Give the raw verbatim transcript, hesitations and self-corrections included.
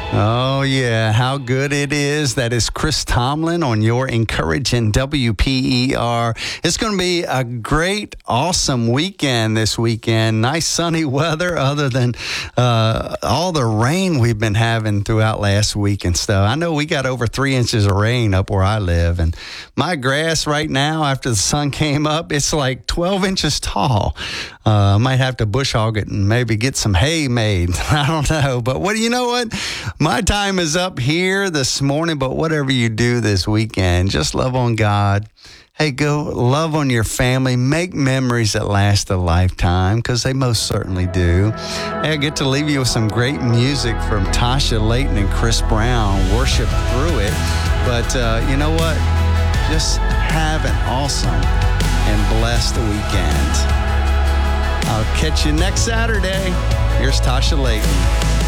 Oh, yeah. How good it is. That is Chris Tomlin on your encouraging W P E R. It's going to be a great, awesome weekend this weekend. Nice sunny weather other than uh, all the rain we've been having throughout last week and stuff. I know we got over three inches of rain up where I live. And my grass right now, after the sun came up, it's like twelve inches tall. Uh, I might have to bush hog it and maybe get some hay made. I don't know. But what do you know what? My time is up here this morning, but whatever you do this weekend, just love on God. Hey, go love on your family. Make memories that last a lifetime, because they most certainly do. Hey, I get to leave you with some great music from Tasha Layton and Chris Brown. Worship through it. But uh, you know what? Just have an awesome and blessed weekend. I'll catch you next Saturday. Here's Tasha Layton.